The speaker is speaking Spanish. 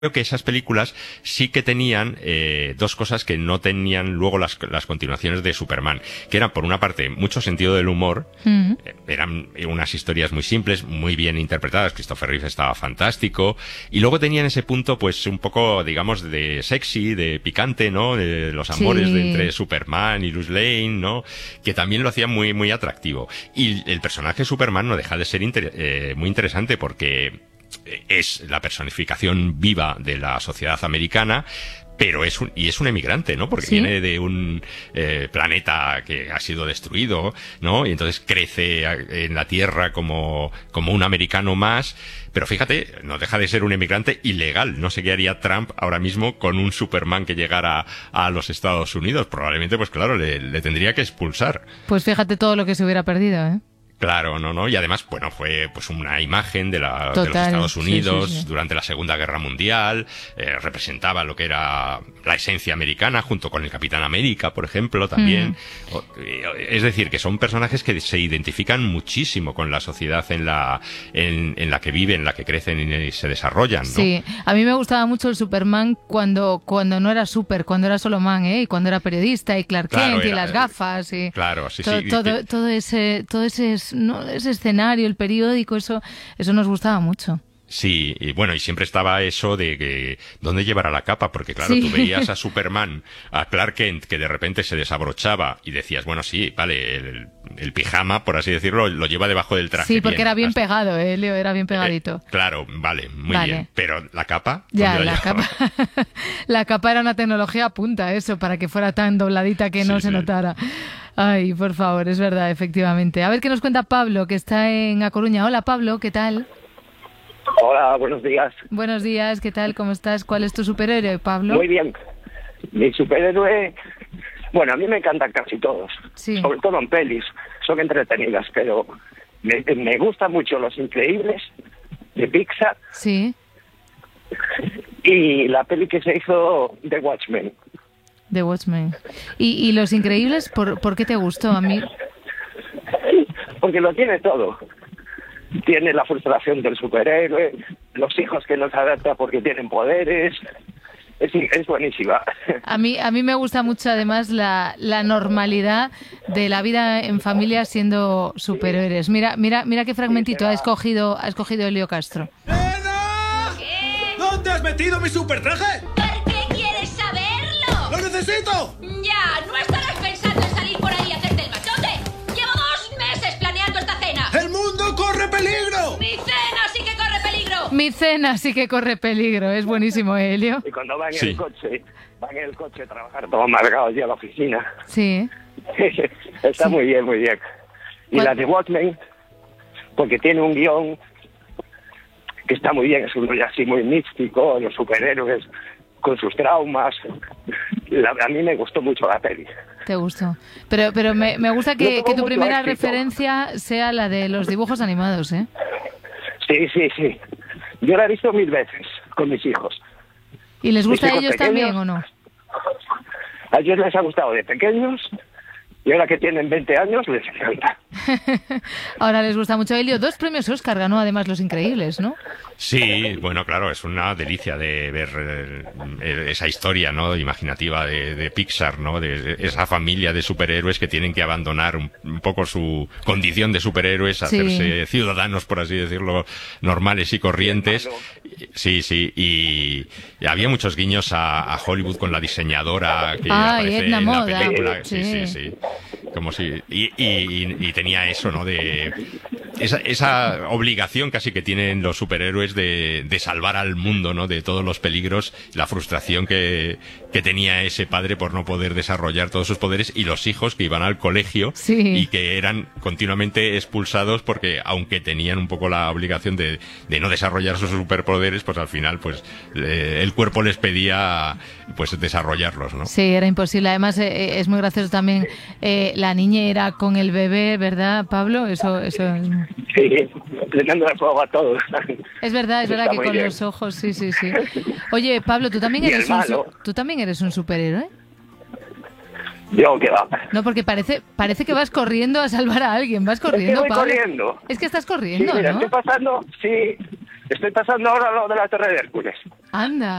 Creo que esas películas sí que tenían dos cosas que no tenían luego las continuaciones de Superman, que eran, por una parte, mucho sentido del humor. Eran unas historias muy simples, muy bien interpretadas. Christopher Reeve estaba fantástico, y luego tenían ese punto, pues, un poco, digamos, de sexy, de picante, ¿no? De los amores entre Superman y Lois Lane, ¿no? Que también lo hacía muy, muy atractivo. Y el personaje de Superman no deja de ser muy interesante, porque es la personificación viva de la sociedad americana, pero es un emigrante, ¿no? Porque viene de un planeta que ha sido destruido, ¿no? Y entonces crece en la Tierra como un americano más. Pero fíjate, no deja de ser un emigrante ilegal. No sé qué haría Trump ahora mismo con un Superman que llegara a los Estados Unidos. Probablemente, pues claro, le tendría que expulsar. Pues fíjate todo lo que se hubiera perdido, ¿eh? Claro, no. Y además, bueno, fue pues una imagen de los Estados Unidos durante la Segunda Guerra Mundial. Representaba lo que era la esencia americana, junto con el Capitán América, por ejemplo, también. Es decir, que son personajes que se identifican muchísimo con la sociedad en la que viven, en la que crecen y se desarrollan, ¿no? Sí, a mí me gustaba mucho el Superman cuando no era cuando era solo man, ¿eh? Y cuando era periodista, y Clark Kent, y las gafas, y claro, sí. Todo ese ese escenario, el periódico, eso nos gustaba mucho. Sí, y bueno, y siempre estaba eso de que ¿dónde llevará la capa? Porque claro, tú veías a Superman, a Clark Kent, que de repente se desabrochaba y decías, bueno, sí, vale, el pijama, por así decirlo, lo lleva debajo del traje. Sí, porque era bien pegado, Leo, era bien pegadito. Claro, vale, muy bien. Pero la capa, ya, la capa era una tecnología a punta, eso, para que fuera tan dobladita que no se notara. Ay, por favor, es verdad, efectivamente. A ver qué nos cuenta Pablo, que está en A Coruña. Hola, Pablo, ¿qué tal? Hola, buenos días. Buenos días, ¿qué tal? ¿Cómo estás? ¿Cuál es tu superhéroe, Pablo? Muy bien. Mi superhéroe... Bueno, a mí me encantan casi todos. Sí. Sobre todo en pelis. Son entretenidas, pero me gustan mucho Los Increíbles, de Pixar. Sí. Y la peli que se hizo, The Watchmen. The Watchmen. ¿Y Los Increíbles, por qué te gustó? A mí... Porque lo tiene todo. Tiene la frustración del superhéroe, los hijos que no se adaptan porque tienen poderes. Es buenísima. A mí me gusta mucho, además, la normalidad de la vida en familia siendo superhéroes. Mira qué fragmentito ha escogido Elio Castro. ¡Nena! ¿Qué? ¿Dónde has metido mi supertraje? ¿Por qué quieres saberlo? ¡Lo necesito! Ya, no estarás pensando en salir por ahí y hacerte el machote. Llevo 2 meses planeando esta cena. ¡El mundo corre peligro! ¡Mi cena sí que corre peligro! Mi cena sí que corre peligro. Es buenísimo, Elio. Y cuando van en el coche a trabajar todos amargados ya a la oficina. Sí. Está muy bien, muy bien. Y la de Watchmen, porque tiene un guión que está muy bien, es un rollo así muy místico, los superhéroes con sus traumas. A mí me gustó mucho la peli. Te gustó. Pero me gusta que tu primera referencia sea la de los dibujos animados, ¿eh? Sí. Yo la he visto 1000 veces con mis hijos. ¿Y les gusta a ellos pequeños, también o no? A ellos les ha gustado de pequeños y ahora que tienen 20 años les encanta. Ahora les gusta mucho. Elio, 2 premios Oscar ganó además Los Increíbles, ¿no? Sí, bueno, claro, es una delicia de ver esa historia, ¿no? Imaginativa de Pixar, ¿no? De esa familia de superhéroes que tienen que abandonar un poco su condición de superhéroes, hacerse ciudadanos, por así decirlo, normales y corrientes. Sí, y había muchos guiños a Hollywood con la diseñadora que aparece Edna en la Moda. película. Sí. Como si y tenía eso, ¿no? De esa obligación casi que tienen los superhéroes de salvar al mundo, ¿no? De todos los peligros, la frustración que tenía ese padre por no poder desarrollar todos sus poderes, y los hijos que iban al colegio y que eran continuamente expulsados porque, aunque tenían un poco la obligación de no desarrollar sus superpoderes, pues al final pues el cuerpo les pedía pues desarrollarlos, ¿no? Sí, era imposible. Además es muy gracioso también la niñera con el bebé, ¿verdad, Pablo? Eso Sí, prendiendo el fuego a todos. Es verdad que con bien. Los ojos, sí. Oye, Pablo, ¿tú también eres un superhéroe? Yo, ¿qué va? No, porque parece que vas corriendo a salvar a alguien. Vas corriendo, voy Pablo. corriendo. Es que estás corriendo, sí, mira, ¿no? estoy pasando, sí, Estoy pasando ahora lo de la Torre de Hércules. Anda.